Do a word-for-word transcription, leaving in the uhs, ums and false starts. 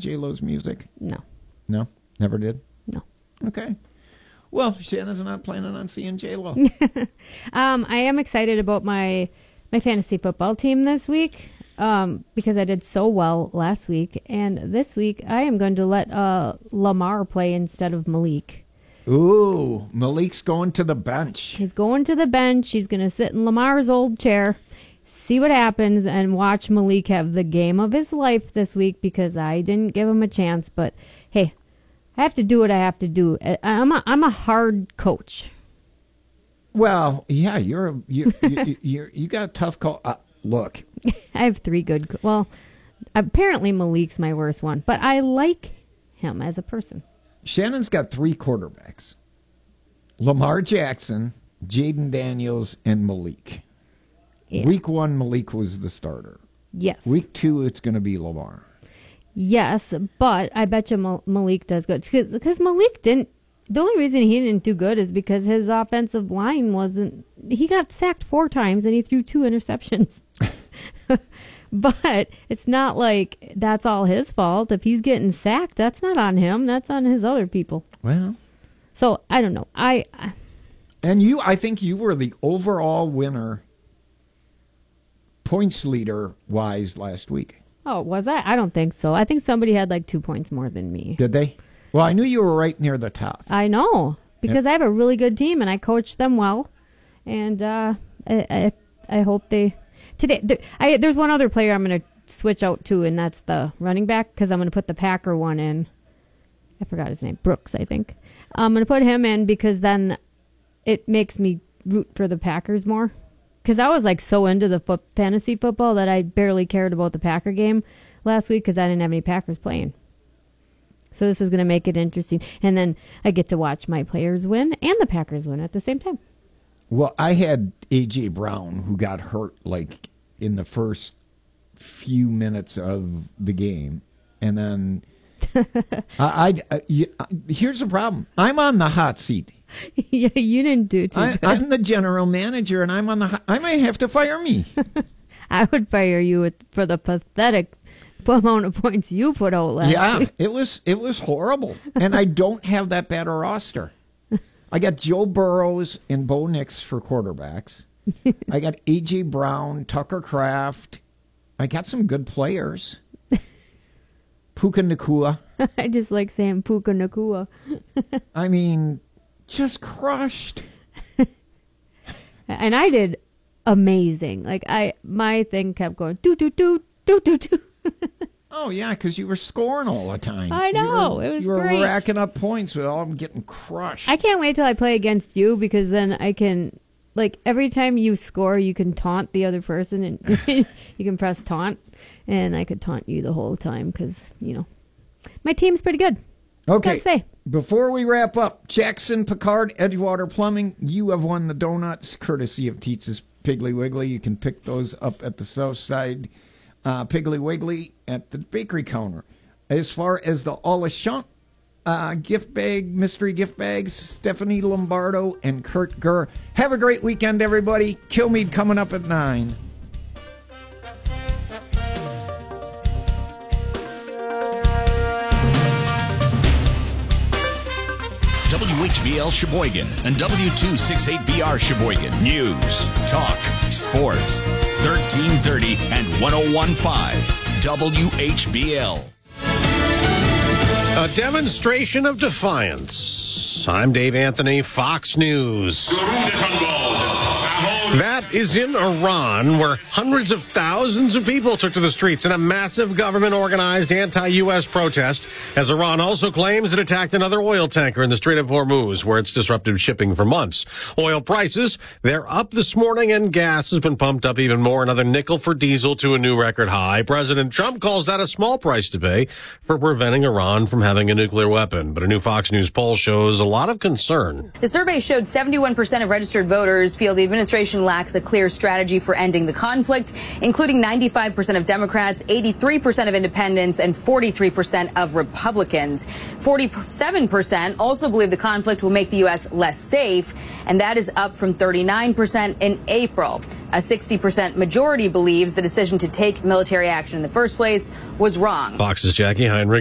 J-Lo's music? No. No? Never did? No. Okay. Well, Shannon's not planning on seeing J-Lo. um, I am excited about my my fantasy football team this week um, because I did so well last week. And this week, I am going to let uh, Lamar play instead of Malik. Ooh, Malik's going to the bench. He's going to the bench. He's going to sit in Lamar's old chair, see what happens, and watch Malik have the game of his life this week because I didn't give him a chance. But, hey, I have to do what I have to do. I'm a, I'm a hard coach. Well, yeah, you're a, you you you you got a tough call. Uh, look, I have three good. Co- well, apparently Malik's my worst one, but I like him as a person. Shannon's got three quarterbacks: Lamar Jackson, Jaden Daniels, and Malik. Yeah. Week one, Malik was the starter. Yes. Week two, it's going to be Lamar. Yes, but I bet you Mal- Malik does good because Malik didn't. The only reason he didn't do good is because his offensive line wasn't. He got sacked four times and he threw two interceptions. But it's not like that's all his fault. If he's getting sacked, that's not on him. That's on his other people. Well, so I don't know. I, I and you, I think you were the overall winner, points leader wise last week. Oh, was I? I don't think so. I think somebody had like two points more than me. Did they? Well, I knew you were right near the top. I know because yep. I have a really good team and I coach them well, and uh, I, I I hope they today. There, I, there's one other player I'm going to switch out to, and that's the running back because I'm going to put the Packer one in. I forgot his name, Brooks, I think. I'm going to put him in because then it makes me root for the Packers more. Because I was like so into the foot, fantasy football that I barely cared about the Packer game last week because I didn't have any Packers playing. So this is going to make it interesting. And then I get to watch my players win and the Packers win at the same time. Well, I had A J. Brown who got hurt like in the first few minutes of the game. And then I, I, I, here's the problem. I'm on the hot seat. Yeah, you didn't do too I, good. I'm the general manager, and I'm on the. I might have to fire me. I would fire you with, for the pathetic amount of points you put out last yeah, week. it was it was horrible, and I don't have that bad a roster. I got Joe Burrows and Bo Nix for quarterbacks. I got A J. Brown, Tucker Kraft. I got some good players. Puka Nacua. I just like saying Puka Nacua. I mean, just crushed. And I did amazing. Like I, my thing kept going do do do do do do. Oh yeah, because you were scoring all the time. I know, you were, it was You were great. racking up points with all of them getting crushed. I can't wait till I play against you because then I can, like, every time you score, you can taunt the other person and you can press taunt, and I could taunt you the whole time because you know my team's pretty good. Okay. Say. Before we wrap up, Jackson Picard, Edgewater Plumbing, you have won the donuts courtesy of Tietz's Piggly Wiggly. You can pick those up at the South Side uh, Piggly Wiggly at the bakery counter. As far as the Auchan uh, gift bag, mystery gift bags, Stephanie Lombardo and Kurt Gurr. Have a great weekend, everybody. Kilmeade coming up at nine. W H B L Sheboygan and W two sixty-eight B R Sheboygan. News, talk, sports. thirteen thirty and one oh one point five W H B L. A demonstration of defiance. I'm Dave Anthony, Fox News. That is in Iran, where hundreds of thousands of people took to the streets in a massive government-organized anti-U S protest, as Iran also claims it attacked another oil tanker in the Strait of Hormuz, where it's disrupted shipping for months. Oil prices, they're up this morning, and gas has been pumped up even more, another nickel for diesel to a new record high. President Trump calls that a small price to pay for preventing Iran from having a nuclear weapon. But a new Fox News poll shows a lot of concern. The survey showed seventy-one percent of registered voters feel the administration lacks a clear strategy for ending the conflict, including ninety-five percent of Democrats, eighty-three percent of independents, and forty-three percent of Republicans. forty-seven percent also believe the conflict will make the U S less safe, and that is up from thirty-nine percent in April. A sixty percent majority believes the decision to take military action in the first place was wrong. Fox's Jackie Heinrich.